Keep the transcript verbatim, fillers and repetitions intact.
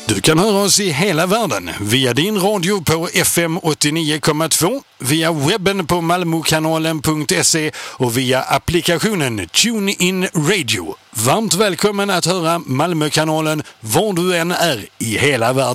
Du kan höra oss i hela världen via din radio på F M åttionio komma två, via webben på malmokanalen punkt se och via applikationen TuneIn Radio. Varmt välkommen att höra Malmökanalen var du än är i hela världen.